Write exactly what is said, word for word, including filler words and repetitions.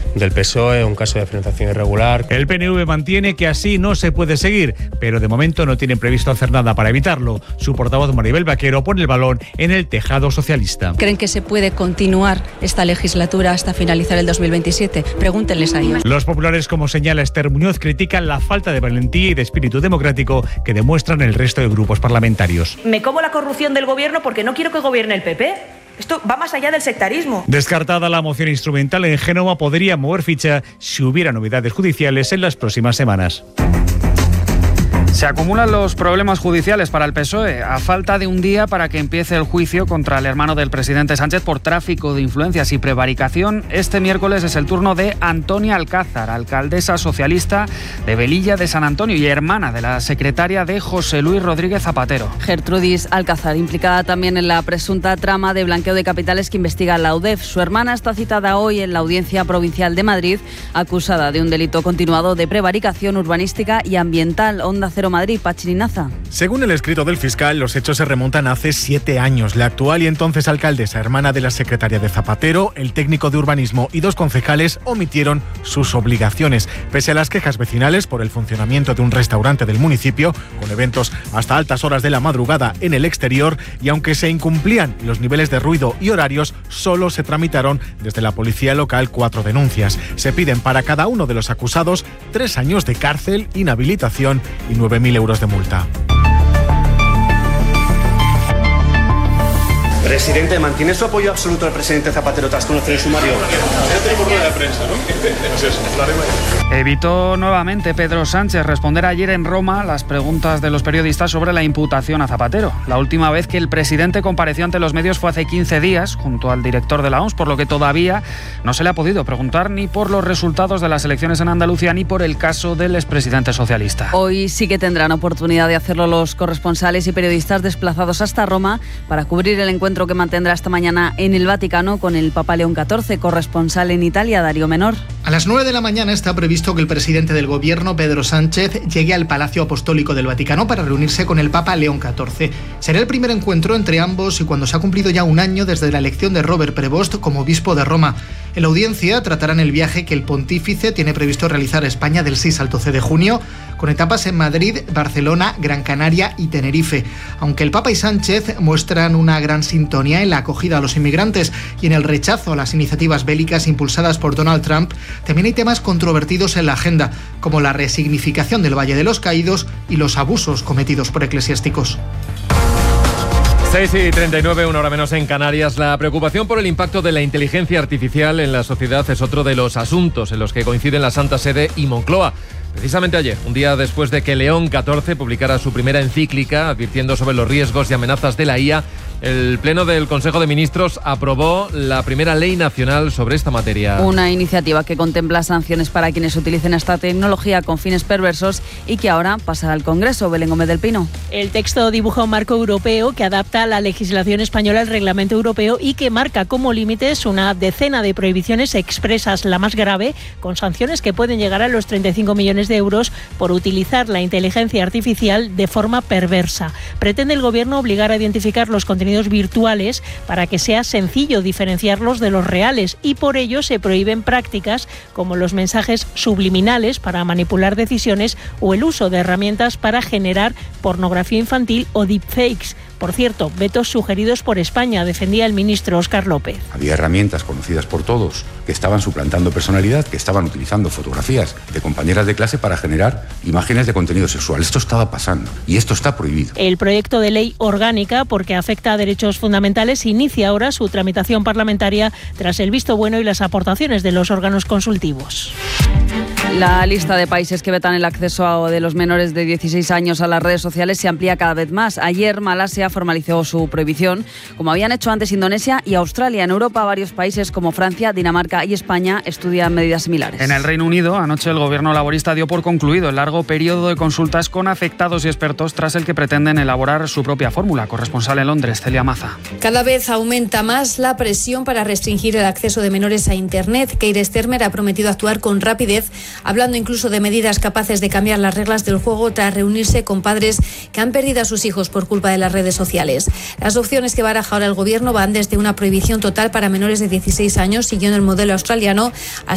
del P S O E, un caso de financiación irregular. El P N V mantiene que así no se puede seguir, pero de momento no tienen previsto hacer nada para evitarlo. Su portavoz Maribel Vaquero pone el balón en el tejado socialista. ¿Creen que se puede continuar esta legislatura hasta finalizar el dos mil veintisiete? Pregúntenles a ellos. Los populares, como señala Esther Muñoz, critican la falta de valentía y de espíritu democrático que demuestran el resto de grupos parlamentarios. Me como la corrupción del gobierno porque no quiero que gobierne el P P. Esto va más allá del sectarismo. Descartada la moción instrumental, en Génova podría mover ficha si hubiera novedades judiciales en las próximas semanas. Se acumulan los problemas judiciales para el P S O E a falta de un día para que empiece el juicio contra el hermano del presidente Sánchez por tráfico de influencias y prevaricación. Este miércoles es el turno de Antonia Alcázar, alcaldesa socialista de Velilla de San Antonio y hermana de la secretaria de José Luis Rodríguez Zapatero. Gertrudis Alcázar, implicada también en la presunta trama de blanqueo de capitales que investiga la U D E F. Su hermana está citada hoy en la Audiencia Provincial de Madrid, acusada de un delito continuado de prevaricación urbanística y ambiental. Onda Cero Madrid, Pachirinaza. Según el escrito del fiscal, los hechos se remontan a hace siete años. La actual y entonces alcaldesa, hermana de la secretaria de Zapatero, el técnico de urbanismo y dos concejales omitieron sus obligaciones. Pese a las quejas vecinales por el funcionamiento de un restaurante del municipio, con eventos hasta altas horas de la madrugada en el exterior, y aunque se incumplían los niveles de ruido y horarios, solo se tramitaron desde la policía local cuatro denuncias. Se piden para cada uno de los acusados tres años de cárcel, inhabilitación y nueve mil euros de multa. Presidente, ¿mantiene su apoyo absoluto al presidente Zapatero tras conocer el sumario? Ya tenemos rueda de prensa, ¿no? Evitó nuevamente Pedro Sánchez responder ayer en Roma las preguntas de los periodistas sobre la imputación a Zapatero. La última vez que el presidente compareció ante los medios fue hace quince días, junto al director de la O M S, por lo que todavía no se le ha podido preguntar ni por los resultados de las elecciones en Andalucía ni por el caso del expresidente socialista. Hoy sí que tendrán oportunidad de hacerlo los corresponsales y periodistas desplazados hasta Roma para cubrir el encuentro que mantendrá esta mañana en el Vaticano con el Papa León catorce, corresponsal en Italia, Darío Menor. A las nueve de la mañana está previsto que el presidente del gobierno, Pedro Sánchez, llegue al Palacio Apostólico del Vaticano para reunirse con el Papa León catorce. Será el primer encuentro entre ambos y cuando se ha cumplido ya un año desde la elección de Robert Prevost como obispo de Roma. En la audiencia tratarán el viaje que el pontífice tiene previsto realizar a España del seis al doce de junio, con etapas en Madrid, Barcelona, Gran Canaria y Tenerife. Aunque el Papa y Sánchez muestran una gran sintonía en la acogida a los inmigrantes y en el rechazo a las iniciativas bélicas impulsadas por Donald Trump, también hay temas controvertidos en la agenda, como la resignificación del Valle de los Caídos y los abusos cometidos por eclesiásticos. seis y treinta y nueve, una hora menos en Canarias. La preocupación por el impacto de la inteligencia artificial en la sociedad es otro de los asuntos en los que coinciden la Santa Sede y Moncloa. Precisamente ayer, un día después de que León catorce publicara su primera encíclica advirtiendo sobre los riesgos y amenazas de la I A, el Pleno del Consejo de Ministros aprobó la primera ley nacional sobre esta materia. Una iniciativa que contempla sanciones para quienes utilicen esta tecnología con fines perversos y que ahora pasará al Congreso. Belén Gómez del Pino. El texto dibuja un marco europeo que adapta la legislación española al reglamento europeo y que marca como límites una decena de prohibiciones expresas, la más grave, con sanciones que pueden llegar a los treinta y cinco millones de euros por utilizar la inteligencia artificial de forma perversa. Pretende el Gobierno obligar a identificar los contenidos virtuales para que sea sencillo diferenciarlos de los reales y por ello se prohíben prácticas como los mensajes subliminales para manipular decisiones o el uso de herramientas para generar pornografía infantil o deepfakes. Por cierto, vetos sugeridos por España, defendía el ministro Óscar López. Había herramientas conocidas por todos que estaban suplantando personalidad, que estaban utilizando fotografías de compañeras de clase para generar imágenes de contenido sexual. Esto estaba pasando y esto está prohibido. El proyecto de ley orgánica, porque afecta a derechos fundamentales, inicia ahora su tramitación parlamentaria tras el visto bueno y las aportaciones de los órganos consultivos. La lista de países que vetan el acceso de los menores de dieciséis años a las redes sociales se amplía cada vez más. Ayer Malasia formalizó su prohibición, como habían hecho antes Indonesia y Australia. En Europa, varios países como Francia, Dinamarca y España estudian medidas similares. En el Reino Unido, anoche el gobierno laborista dio por concluido el largo periodo de consultas con afectados y expertos tras el que pretenden elaborar su propia fórmula. Corresponsal en Londres, Celia Maza. Cada vez aumenta más la presión para restringir el acceso de menores a Internet. Keir Starmer ha prometido actuar con rapidez, hablando incluso de medidas capaces de cambiar las reglas del juego tras reunirse con padres que han perdido a sus hijos por culpa de las redes sociales. Las opciones que baraja ahora el gobierno van desde una prohibición total para menores de dieciséis años, siguiendo el modelo australiano,